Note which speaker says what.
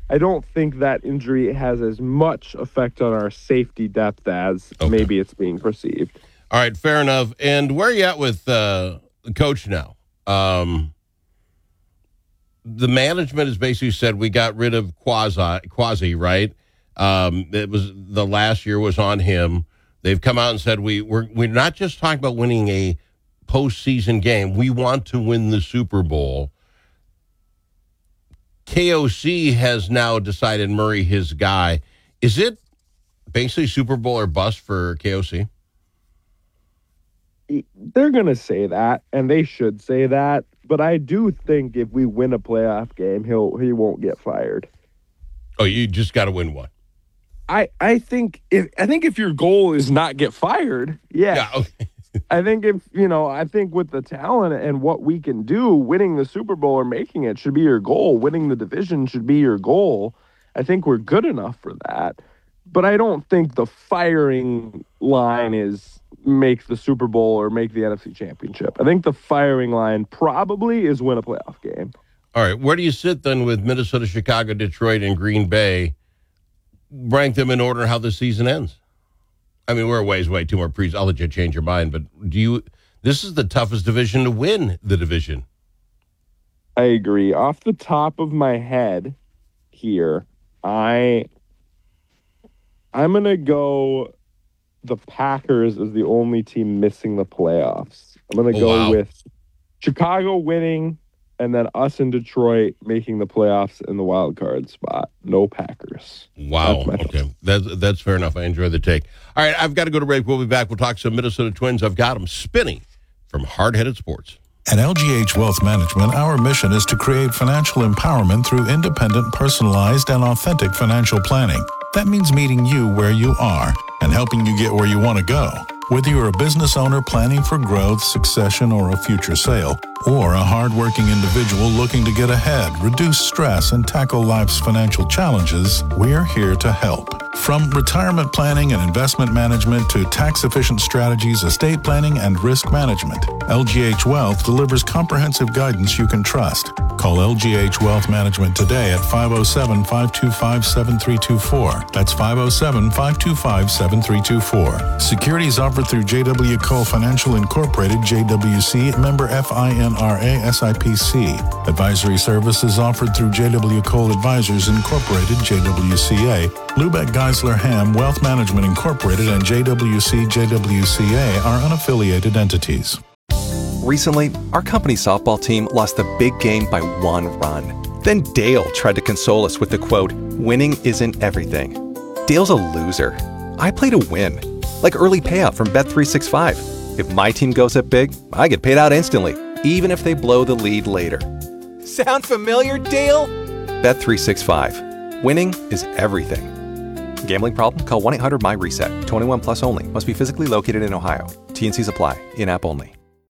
Speaker 1: I don't think that injury has as much effect on our safety depth as maybe it's being perceived.
Speaker 2: All right, fair enough. And where are you at with the coach now? The management has basically said we got rid of Quasi, right? It was the last year was on him. They've come out and said we're not just talking about winning a postseason game. We want to win the Super Bowl. KOC has now decided Murray his guy. Is it basically Super Bowl or bust for KOC?
Speaker 1: They're going to say that, and they should say that. But I do think if we win a playoff game, he won't get fired.
Speaker 2: Oh, you just got to win one.
Speaker 1: I think if your goal is not get fired, yeah okay. I think I think with the talent and what we can do, winning the Super Bowl or making it should be your goal. Winning the division should be your goal. I think we're good enough for that. But I don't think the firing line is make the Super Bowl or make the NFC Championship. I think the firing line probably is win a playoff game.
Speaker 2: All right. Where do you sit then with Minnesota, Chicago, Detroit, and Green Bay? Rank them in order how the season ends. I mean, we're way too more pre's. I'll let you change your mind, but this is the toughest division to win the division.
Speaker 1: I agree. Off the top of my head here, I'm going to go the Packers as the only team missing the playoffs. I'm going to go with Chicago winning and then us in Detroit making the playoffs in the wild card spot. No Packers.
Speaker 2: Wow. Okay. That's fair enough. I enjoy the take. All right, I've got to go to break. We'll be back. We'll talk some Minnesota Twins. I've got them spinning from Hard-Headed Sports.
Speaker 3: At LGH Wealth Management, our mission is to create financial empowerment through independent, personalized, and authentic financial planning. That means meeting you where you are and helping you get where you want to go. Whether you're a business owner planning for growth, succession, or a future sale, or a hardworking individual looking to get ahead, reduce stress, and tackle life's financial challenges, we're here to help. From retirement planning and investment management to tax-efficient strategies, estate planning, and risk management, LGH Wealth delivers comprehensive guidance you can trust. Call LGH Wealth Management today at 507-525-7324. That's 507-525-7324. Securities offered through J.W. Cole Financial Incorporated, JWC, member FINRA SIPC. Advisory services offered through J.W. Cole Advisors Incorporated, JWCA. Lubeck Geisler Ham Wealth Management Incorporated and JWC-JWCA are unaffiliated entities.
Speaker 4: Recently, our company softball team lost the big game by 1 run. Then Dale tried to console us with the quote, "Winning isn't everything." Dale's a loser. I play to win. Like early payout from Bet365. If my team goes up big, I get paid out instantly, even if they blow the lead later. Sound familiar, Dale? Bet365. Winning is everything. Gambling problem? Call 1-800-MY-RESET. 21 plus only. Must be physically located in Ohio. T&Cs apply. In-app only.